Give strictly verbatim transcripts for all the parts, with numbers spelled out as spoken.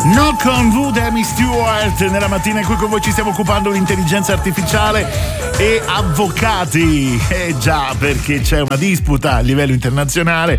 Knock on Wood, Amy Stewart, nella mattina in cui con voi ci stiamo occupando di intelligenza artificiale e avvocati. Eh già, perché c'è una disputa a livello internazionale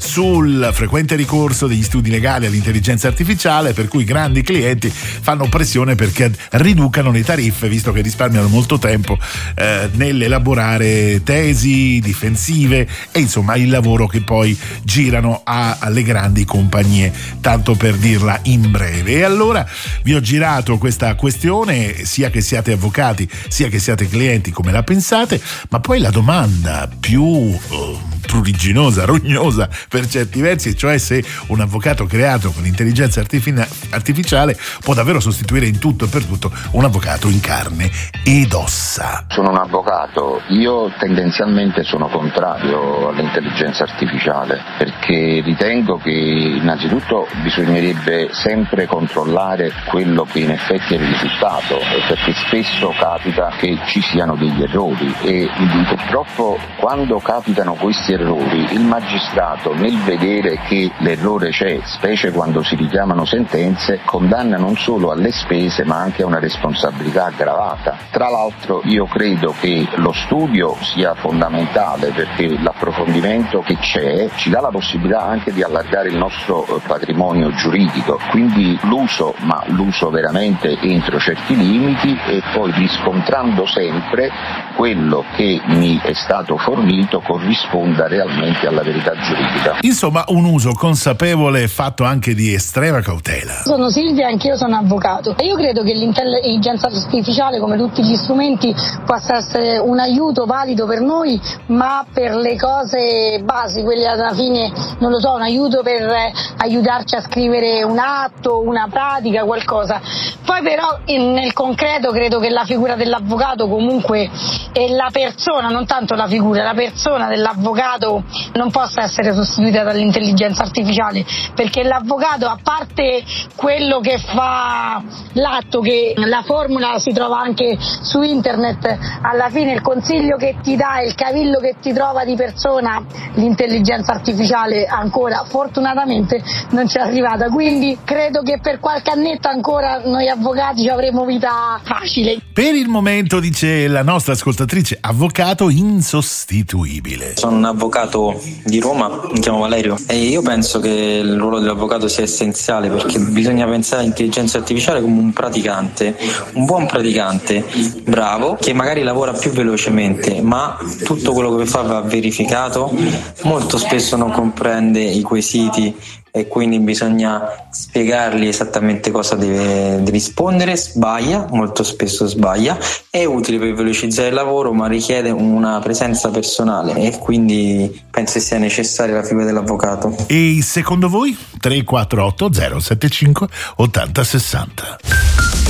sul frequente ricorso degli studi legali all'intelligenza artificiale, per cui grandi clienti fanno pressione perché riducano le tariffe, visto che risparmiano molto tempo eh, nell'elaborare tesi difensive e insomma il lavoro che poi girano a, alle grandi compagnie, tanto per dirla in breve. E allora vi ho girato questa questione, sia che siate avvocati sia che siate clienti, come la pensate, ma poi la domanda più uh, pruriginosa, rognosa per certi versi, cioè se un avvocato creato con l'intelligenza artific- artificiale può davvero sostituire in tutto e per tutto un avvocato in carne ed ossa. Sono un avvocato, io tendenzialmente sono contrario all'intelligenza artificiale perché ritengo che innanzitutto bisognerebbe sempre controllare quello che in effetti è il risultato, perché spesso capita che ci siano degli errori e purtroppo quando capitano questi errori il magistrato, nel vedere che l'errore c'è, specie quando si richiamano sentenze, condanna non solo alle spese ma anche a una responsabilità aggravata. Tra l'altro io credo che lo studio sia fondamentale perché l'approfondimento che c'è ci dà la possibilità anche di allargare il nostro patrimonio giuridico, quindi l'uso, ma l'uso veramente entro certi limiti e poi riscontrando sempre quello che mi è stato fornito corrisponda realmente alla verità giuridica. Insomma, un uso consapevole fatto anche di estrema cautela. Sono Silvia, anch'io sono avvocato e io credo che l'intelligenza artificiale, come tutti gli strumenti, possa essere un aiuto valido per noi, ma per le cose basi, quelle alla fine, non lo so, un aiuto per aiutarci a scrivere un atto, una pratica, qualcosa. Poi però nel concreto credo che la figura dell'avvocato comunque e la persona, non tanto la figura, la persona dell'avvocato non possa essere sostituita dall'intelligenza artificiale, perché l'avvocato, a parte quello che fa l'atto, che la formula si trova anche su internet, alla fine il consiglio che ti dà, il cavillo che ti trova di persona, l'intelligenza artificiale ancora fortunatamente non ci è arrivata, quindi credo che per qualche annetto ancora noi avvocati ci avremo vita facile. Per il momento, dice la nostra ascoltatrice, avvocato insostituibile. Sono un avvocato di Roma, mi chiamo Valerio e io penso che il ruolo dell'avvocato sia essenziale perché bisogna pensare all'intelligenza artificiale come un praticante, un buon praticante, bravo, che magari lavora più velocemente, ma tutto quello che fa va verificato, molto spesso non comprende i quesiti e quindi bisogna spiegargli esattamente cosa deve, deve rispondere, sbaglia, molto spesso sbaglia, è utile per velocizzare il lavoro ma richiede una presenza personale e quindi penso sia necessaria la figura dell'avvocato. E secondo voi? tre quattro otto zero sette cinque otto zero sei zero.